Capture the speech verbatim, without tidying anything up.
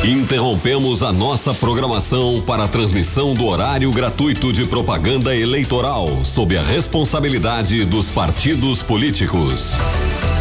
Interrompemos a nossa programação para a transmissão do horário gratuito de propaganda eleitoral, sob a responsabilidade dos partidos políticos.